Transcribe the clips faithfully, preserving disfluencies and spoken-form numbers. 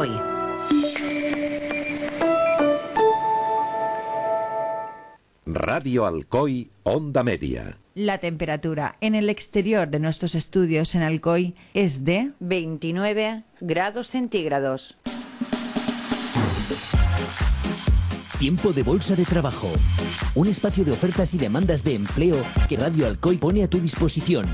Alcoy. Radio Alcoy, Onda Media. La temperatura en el exterior de nuestros estudios en Alcoy es de veintinueve grados centígrados. Tiempo de Bolsa de Trabajo. Un espacio de ofertas y demandas de empleo que Radio Alcoy pone a tu disposición.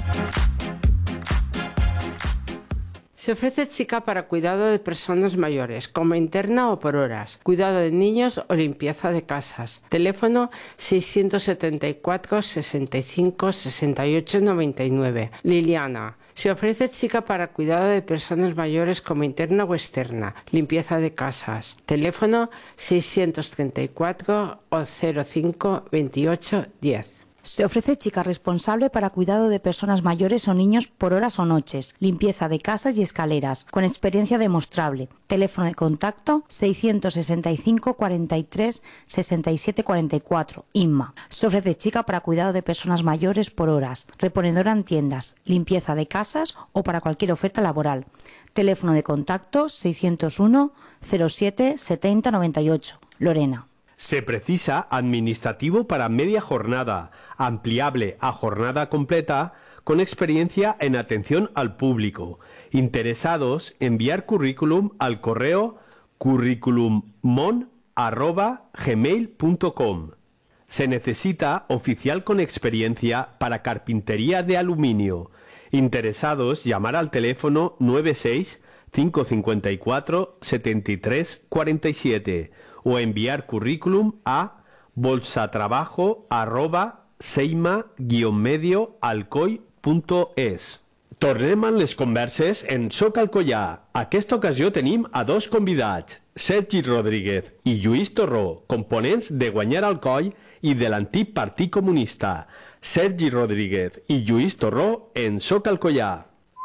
Se ofrece chica para cuidado de personas mayores, como interna o por horas, cuidado de niños o limpieza de casas. Teléfono seiscientos setenta y cuatro, sesenta y cinco, sesenta y ocho, noventa y nueve. Liliana. Se ofrece chica para cuidado de personas mayores como interna o externa, limpieza de casas. Teléfono seiscientos treinta y cuatro o cero cinco, veintiocho, diez. Se ofrece chica responsable para cuidado de personas mayores o niños por horas o noches, limpieza de casas y escaleras, con experiencia demostrable. Teléfono de contacto seiscientos sesenta y cinco, cuarenta y tres, sesenta y siete, cuarenta y cuatro, Inma. Se ofrece chica para cuidado de personas mayores por horas, reponedora en tiendas, limpieza de casas o para cualquier oferta laboral. Teléfono de contacto seiscientos uno, cero siete, setenta, noventa y ocho, Lorena. Se precisa administrativo para media jornada, ampliable a jornada completa, con experiencia en atención al público. Interesados, enviar currículum al correo curriculummon arroba gmail punto com. Se necesita oficial con experiencia para carpintería de aluminio. Interesados, llamar al teléfono noventa y seis, cinco cincuenta y cuatro, setenta y tres, cuarenta y siete o enviar currículum a bolsatrabajo arroba seima guion medio alcoy punto es. Tornem amb les converses en Soc Alcoià. Aquesta ocasió tenim a dos convidats, Sergi Rodríguez i Lluís Torró, components de Guanyar Alcoi i de l'antic Partit Comunista. Sergi Rodríguez i Lluís Torró en Soc Alcoià.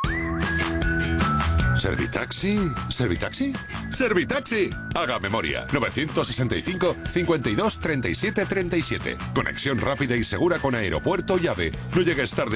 ¿Servitaxi? ¿Servitaxi? ¡Servitaxi! Haga memoria. novecientos sesenta y cinco, cincuenta y dos, treinta y siete, treinta y siete. Conexión rápida y segura con aeropuerto y AVE. No llegues tarde